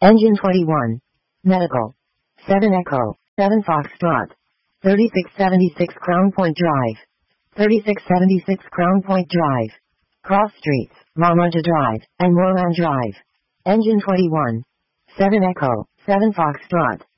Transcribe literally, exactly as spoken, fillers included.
Engine twenty-one. Medical. seven Echo. seven Foxtrot. thirty-six seventy-six Crown Point Drive. thirty-six seventy-six Crown Point Drive. Cross Streets, Ramonta Drive, and Moreland Drive. Engine twenty-one. seven Echo. seven Foxtrot.